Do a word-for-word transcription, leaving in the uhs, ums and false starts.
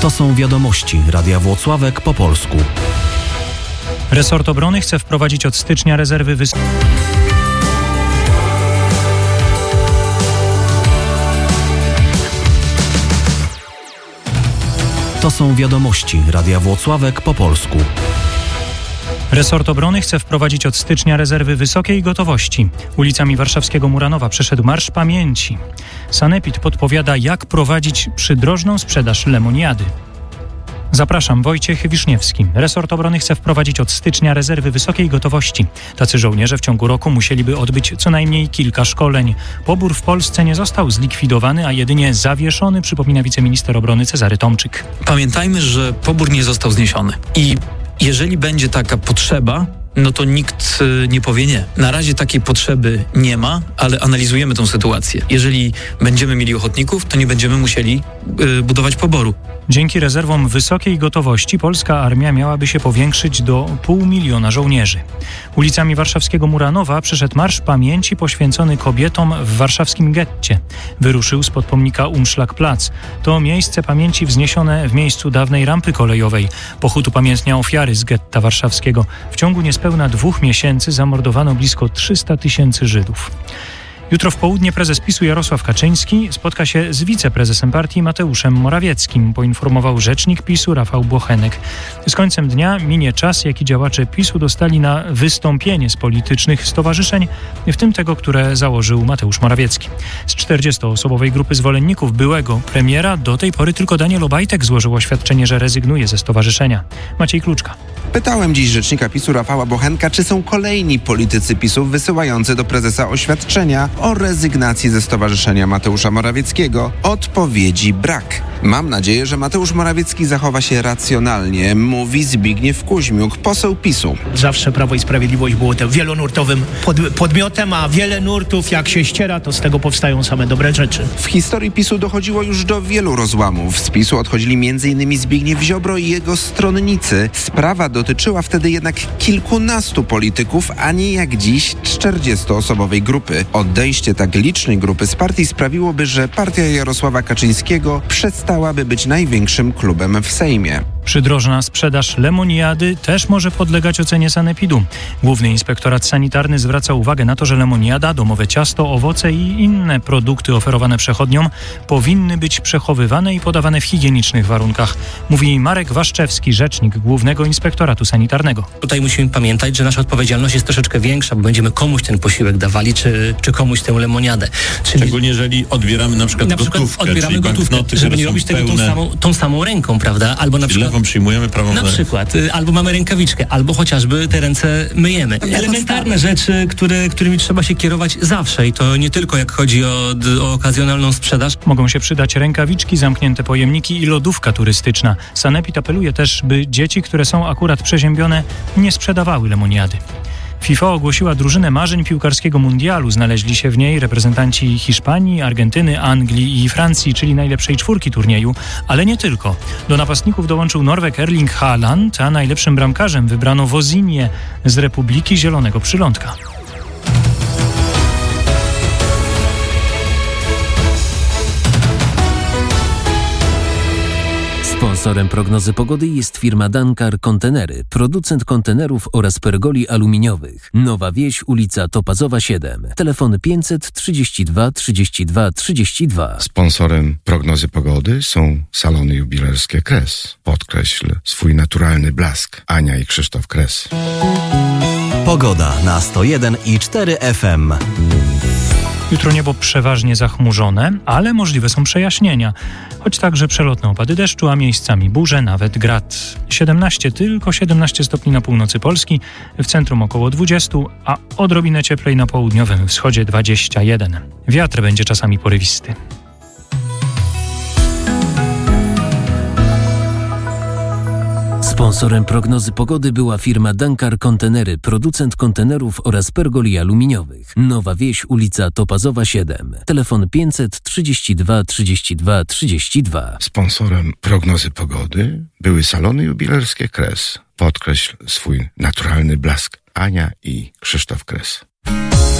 To są wiadomości Radia Włocławek po polsku. Resort Obrony chce wprowadzić od stycznia rezerwy wys... To są wiadomości Radia Włocławek po polsku. Resort Obrony chce wprowadzić od stycznia rezerwy wysokiej gotowości. Ulicami warszawskiego Muranowa przeszedł Marsz Pamięci. Sanepid podpowiada, jak prowadzić przydrożną sprzedaż lemoniady. Zapraszam, Wojciech Wiszniewski. Resort Obrony chce wprowadzić od stycznia rezerwy wysokiej gotowości. Tacy żołnierze w ciągu roku musieliby odbyć co najmniej kilka szkoleń. Pobór w Polsce nie został zlikwidowany, a jedynie zawieszony, przypomina wiceminister obrony Cezary Tomczyk. Pamiętajmy, że pobór nie został zniesiony i jeżeli będzie taka potrzeba, no to nikt nie powie nie. Na razie takiej potrzeby nie ma, ale analizujemy tę sytuację. Jeżeli będziemy mieli ochotników, to nie będziemy musieli yy, budować poboru. Dzięki rezerwom wysokiej gotowości polska armia miałaby się powiększyć do pół miliona żołnierzy. Ulicami warszawskiego Muranowa przeszedł Marsz Pamięci poświęcony kobietom w warszawskim getcie. Wyruszył spod pomnika Umschlagplatz. To miejsce pamięci wzniesione w miejscu dawnej rampy kolejowej. Pochód upamiętnia ofiary z getta warszawskiego. W ciągu niespełna dwóch miesięcy zamordowano blisko trzysta tysięcy Żydów. Jutro w południe prezes PiSu Jarosław Kaczyński spotka się z wiceprezesem partii Mateuszem Morawieckim, poinformował rzecznik PiSu Rafał Bochenek. Z końcem dnia minie czas, jaki działacze PiSu dostali na wystąpienie z politycznych stowarzyszeń, w tym tego, które założył Mateusz Morawiecki. Z czterdziestoosobowej grupy zwolenników byłego premiera do tej pory tylko Daniel Obajtek złożył oświadczenie, że rezygnuje ze stowarzyszenia. Maciej Kluczka. Pytałem dziś rzecznika PiSu Rafała Bochenka, czy są kolejni politycy PiSu wysyłający do prezesa oświadczenia o rezygnacji ze stowarzyszenia Mateusza Morawieckiego. Odpowiedzi brak. Mam nadzieję, że Mateusz Morawiecki zachowa się racjonalnie, mówi Zbigniew Kuźmiuk, poseł PiSu. Zawsze Prawo i Sprawiedliwość było tym wielonurtowym pod, podmiotem, a wiele nurtów jak się ściera, to z tego powstają same dobre rzeczy. W historii PiSu dochodziło już do wielu rozłamów. Z PiSu odchodzili m in Zbigniew Ziobro i jego stronnicy. Sprawa dotyczyła wtedy jednak kilkunastu polityków, a nie jak dziś czterdziestoosobowej grupy. Odejście tak licznej grupy z partii sprawiłoby, że partia Jarosława Kaczyńskiego przestałaby być największym klubem w Sejmie. Przydrożna sprzedaż lemoniady też może podlegać ocenie sanepidu. Główny Inspektorat Sanitarny zwraca uwagę na to, że lemoniada, domowe ciasto, owoce i inne produkty oferowane przechodniom powinny być przechowywane i podawane w higienicznych warunkach, mówi Marek Waszczewski, rzecznik Głównego Inspektoratu Sanitarnego. Tutaj musimy pamiętać, że nasza odpowiedzialność jest troszeczkę większa, bo będziemy komuś ten posiłek dawali, czy, czy komuś tę lemoniadę. Czyli szczególnie jeżeli odbieramy na przykład, na przykład gotówkę, odbieramy gotówkę, żeby nie robić tego tą samą, tą samą ręką, prawda? Albo na przykład lewą przyjmujemy, prawą na przykład, albo mamy rękawiczkę, albo chociażby te ręce myjemy. Elementarne rzeczy, które, którymi trzeba się kierować zawsze i to nie tylko jak chodzi o, o okazjonalną sprzedaż. Mogą się przydać rękawiczki, zamknięte pojemniki i lodówka turystyczna. Sanepid apeluje też, by dzieci, które są akurat przeziębione, nie sprzedawały lemoniady. FIFA ogłosiła drużynę marzeń piłkarskiego mundialu. Znaleźli się w niej reprezentanci Hiszpanii, Argentyny, Anglii i Francji, czyli najlepszej czwórki turnieju, ale nie tylko. Do napastników dołączył Norweg Erling Haaland, a najlepszym bramkarzem wybrano Wozinię z Republiki Zielonego Przylądka. Sponsorem prognozy pogody jest firma Dankar Kontenery, producent kontenerów oraz pergoli aluminiowych. Nowa Wieś, ulica Topazowa siedem. Telefon pięćset trzydzieści dwa trzydzieści dwa trzydzieści dwa. Sponsorem prognozy pogody są salony jubilerskie Kres. Podkreśl swój naturalny blask. Ania i Krzysztof Kres. Pogoda na sto jeden i cztery F M. Jutro niebo przeważnie zachmurzone, ale możliwe są przejaśnienia. Choć także przelotne opady deszczu, a miejscami burze, nawet grad. siedemnaście, tylko siedemnaście stopni na północy Polski, w centrum około dwadzieścia, a odrobinę cieplej na południowym wschodzie dwadzieścia jeden. Wiatr będzie czasami porywisty. Sponsorem prognozy pogody była firma Dankar Kontenery, producent kontenerów oraz pergoli aluminiowych. Nowa Wieś, ulica Topazowa siedem. Telefon pięćset trzydzieści dwa trzydzieści dwa trzydzieści dwa. Sponsorem prognozy pogody były salony jubilerskie Kres. Podkreśl swój naturalny blask. Ania i Krzysztof Kres.